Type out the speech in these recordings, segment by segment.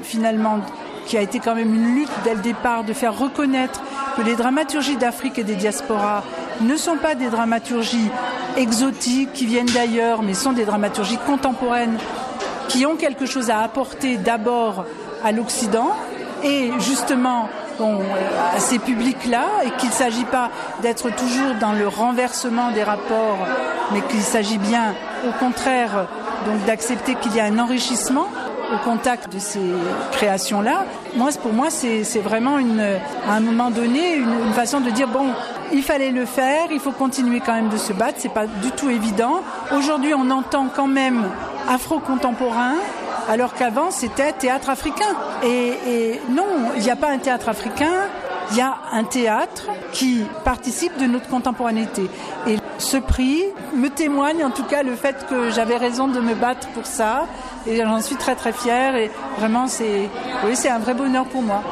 finalement, qui a été quand même une lutte dès le départ, de faire reconnaître que les dramaturgies d'Afrique et des diasporas ne sont pas des dramaturgies exotiques qui viennent d'ailleurs, mais sont des dramaturgies contemporaines qui ont quelque chose à apporter d'abord à l'Occident et justement à ces publics-là, et qu'il ne s'agit pas d'être toujours dans le renversement des rapports, mais qu'il s'agit bien, au contraire, donc d'accepter qu'il y a un enrichissement au contact de ces créations-là. Pour moi, c'est vraiment à un moment donné une façon de dire il fallait le faire, il faut continuer quand même de se battre, c'est pas du tout évident. Aujourd'hui, on entend quand même afro-contemporain, alors qu'avant, c'était théâtre africain. Et non, il n'y a pas un théâtre africain, il y a un théâtre qui participe de notre contemporanéité. Et ce prix me témoigne en tout cas le fait que j'avais raison de me battre pour ça. Et j'en suis très très fière. Et vraiment, c'est un vrai bonheur pour moi.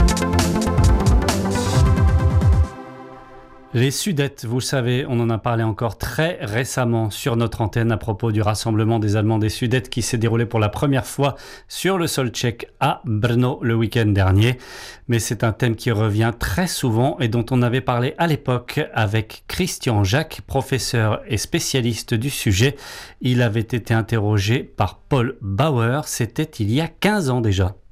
Les Sudètes, vous le savez, on en a parlé encore très récemment sur notre antenne à propos du rassemblement des Allemands des Sudètes qui s'est déroulé pour la première fois sur le sol tchèque à Brno le week-end dernier. Mais c'est un thème qui revient très souvent et dont on avait parlé à l'époque avec Christian Jacques, professeur et spécialiste du sujet. Il avait été interrogé par Paul Bauer, c'était il y a 15 ans déjà.